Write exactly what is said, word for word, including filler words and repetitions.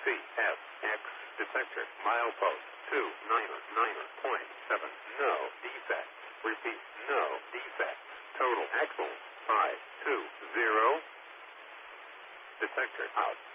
C S X detector milepost two nine nine point seven. No defects. Repeat, no defects. Total axle five two zero. Detector out.